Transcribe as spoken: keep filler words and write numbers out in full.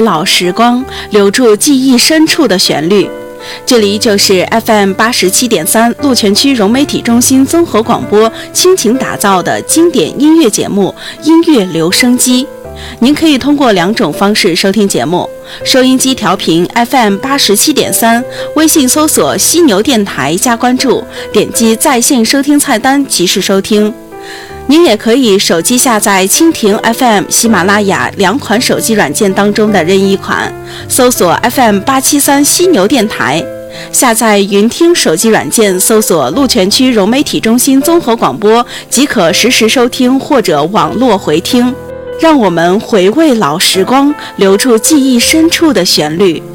味老时光，留住记忆深处的旋律。这里就是 F M 八十七点三鹿泉区融媒体中心综合广播倾情打造的经典音乐节目《音乐留声机》。您可以通过两种方式收听节目：收音机调频 F M 八十七点三，微信搜索犀牛电台加关注，点击在线收听菜单即时收听。您也可以手机下载蜻蜓 F M、喜马拉雅两款手机软件当中的任意一款，搜索 F M 八七三犀牛电台。下载云听手机软件，搜索鹿泉区融媒体中心综合广播，即可实时收听或者网络回听。让我们回味老时光，留住记忆深处的旋律。